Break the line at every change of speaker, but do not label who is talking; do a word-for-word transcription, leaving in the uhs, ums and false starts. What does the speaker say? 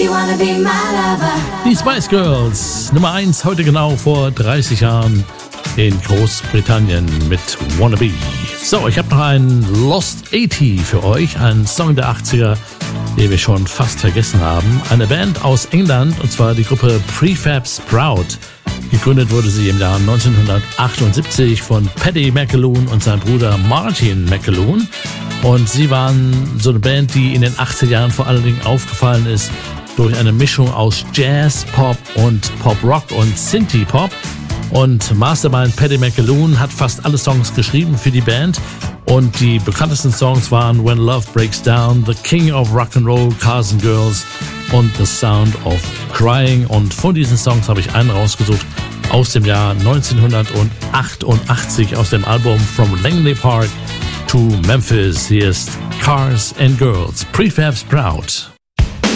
Die Spice Girls, Nummer eins, heute genau vor dreißig Jahren in Großbritannien mit Wanna Be. So, ich habe noch einen Lost achtzig für euch, einen Song der achtziger, den wir schon fast vergessen haben. Eine Band aus England, und zwar die Gruppe Prefab Sprout. Gegründet wurde sie im Jahr neunzehnhundertachtundsiebzig von Paddy McAloon und seinem Bruder Martin McAloon. Und sie waren so eine Band, die in den achtziger Jahren vor allen Dingen aufgefallen ist durch eine Mischung aus Jazz, Pop und Pop-Rock und Synthie-Pop. Und Mastermind Paddy McAloon hat fast alle Songs geschrieben für die Band. Und die bekanntesten Songs waren When Love Breaks Down, The King of Rock'n'Roll, Cars and Girls und The Sound of Crying. Und von diesen Songs habe ich einen rausgesucht aus dem Jahr neunzehnhundertachtundachtzig aus dem Album From Langley Park to Memphis. Hier ist Cars and Girls, Prefab Sprout.